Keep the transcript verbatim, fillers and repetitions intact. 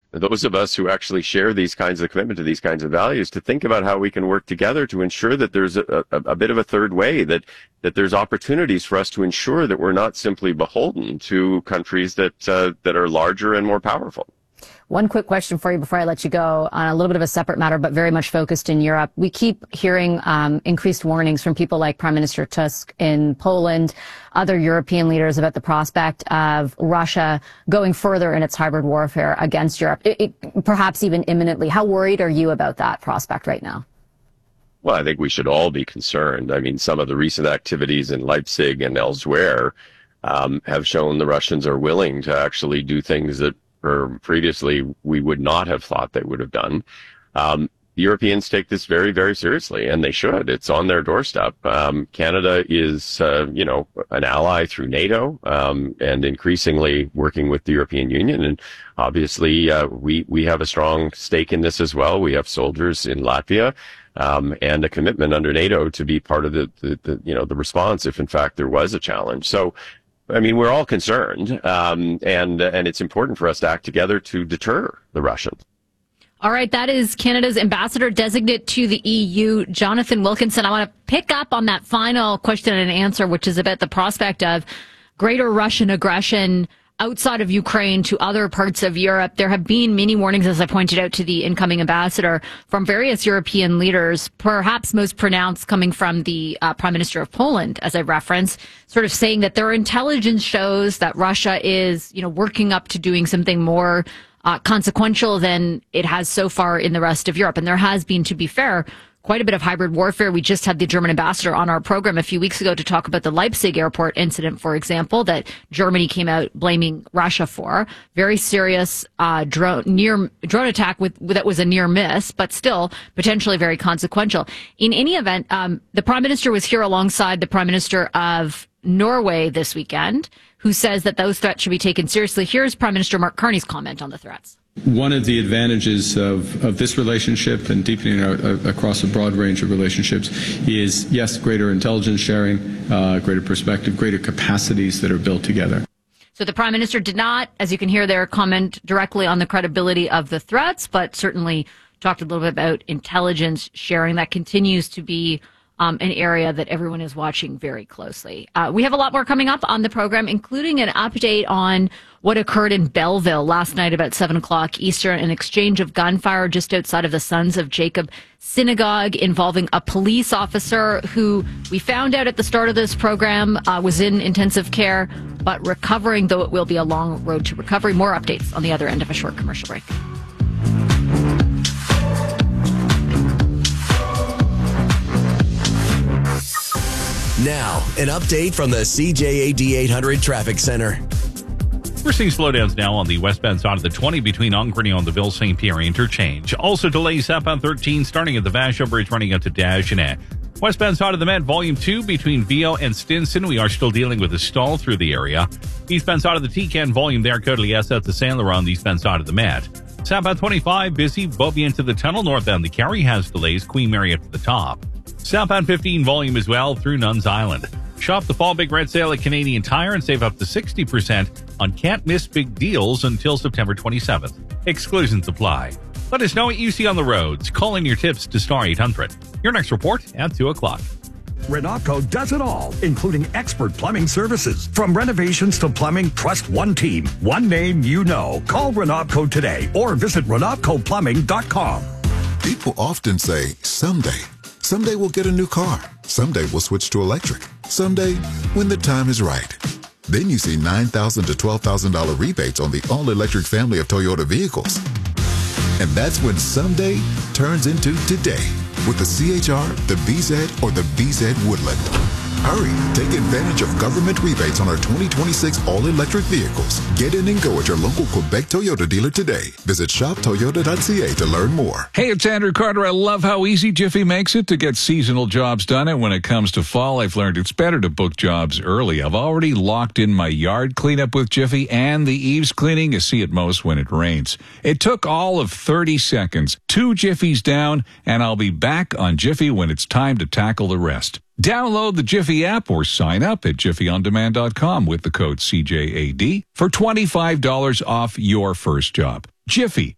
those of us who actually share these kinds of commitment to these kinds of values, to think about how we can work together to ensure that there's a, a, a bit of a third way, that that there's opportunities for us to ensure that we're not simply beholden to countries that uh, that are larger and more powerful. One quick question for you before I let you go on a little bit of a separate matter, but very much focused in Europe. We keep hearing um, increased warnings from people like Prime Minister Tusk in Poland, other European leaders about the prospect of Russia going further in its hybrid warfare against Europe, it, it, perhaps even imminently. How worried are you about that prospect right now? Well, I think we should all be concerned. I mean, some of the recent activities in Leipzig and elsewhere um, have shown the Russians are willing to actually do things that or previously we would not have thought they would have done. Um, Europeans take this very, very seriously, and they should. It's on their doorstep. Um, Canada is, uh, you know, an ally through NATO, um, and increasingly working with the European Union. And obviously, uh, we, we have a strong stake in this as well. We have soldiers in Latvia, um, and a commitment under NATO to be part of the, the, the, you know, the response if in fact there was a challenge. So, I mean, we're all concerned, um, and and it's important for us to act together to deter the Russians. All right, that is Canada's ambassador designate to the E U, Jonathan Wilkinson. I want to pick up on that final question and answer, which is about the prospect of greater Russian aggression outside of Ukraine to other parts of Europe. There have been many warnings, as I pointed out to the incoming ambassador, from various European leaders, perhaps most pronounced coming from the uh, Prime Minister of Poland, as I referenced, sort of saying that their intelligence shows that Russia is, you know, working up to doing something more uh, consequential than it has so far in the rest of Europe. And there has been, to be fair, quite a bit of hybrid warfare. We just had the German ambassador on our program a few weeks ago to talk about the Leipzig airport incident, for example, that Germany came out blaming Russia for. Very serious uh, drone near drone attack with that was a near miss, but still potentially very consequential. In any event, um, the Prime Minister was here alongside the Prime Minister of Norway this weekend, who says that those threats should be taken seriously. Here's Prime Minister Mark Carney's comment on the threats. One of the advantages of, of this relationship and deepening our, uh, across a broad range of relationships is, yes, greater intelligence sharing, uh, greater perspective, greater capacities that are built together. So the Prime Minister did not, as you can hear there, comment directly on the credibility of the threats, but certainly talked a little bit about intelligence sharing. That continues to be Um, an area that everyone is watching very closely. Uh, we have a lot more coming up on the program, including an update on what occurred in Belleville last night about seven o'clock Eastern, an exchange of gunfire just outside of the Sons of Jacob Synagogue involving a police officer who we found out at the start of this program uh, was in intensive care, but recovering, though it will be a long road to recovery. More updates on the other end of a short commercial break. Now, an update from the C J A D eight hundred Traffic Center. We're seeing slowdowns now on the westbound side of the twenty between Ongrenay on the Ville-Saint Pierre interchange. Also delays southbound thirteen starting at the Vachon Bridge running up to Dagenet. Westbound side of the Met, Volume two between Viau and Stinson. We are still dealing with a stall through the area. Eastbound side of the T-Can Volume there, Côte-Liesse out to Saint Laurent on the eastbound side of the Met. Southbound twenty-five, busy. Beauvais into the tunnel. Northbound the Carrie has delays. Queen Mary up to the top. Southbound fifteen volume as well through Nuns Island. Shop the fall big red sale at Canadian Tire and save up to sixty percent on can't miss big deals until September twenty-seventh. Exclusions apply. Let us know what you see on the roads. Call in your tips to Star eight hundred. Your next report at two o'clock. Renopco does it all, including expert plumbing services. From renovations to plumbing, trust one team, one name you know. Call Renopco today or visit Renopco Plumbing dot com. People often say, someday. Someday we'll get a new car. Someday we'll switch to electric. Someday, when the time is right. Then you see nine thousand dollars to twelve thousand dollars rebates on the all-electric family of Toyota vehicles. And that's when someday turns into today with the C H R, the B Z, or the B Z Woodland. Hurry, take advantage of government rebates on our twenty twenty-six all-electric vehicles. Get in and go at your local Quebec Toyota dealer today. Visit shop toyota dot c a to learn more. Hey, it's Andrew Carter. I love how easy Jiffy makes it to get seasonal jobs done. And when it comes to fall, I've learned it's better to book jobs early. I've already locked in my yard cleanup with Jiffy and the eaves cleaning you see at most when it rains. It took all of thirty seconds, two Jiffies down, and I'll be back on Jiffy when it's time to tackle the rest. Download the Jiffy app or sign up at jiffy on demand dot com with the code C J A D for twenty-five dollars off your first job. Jiffy,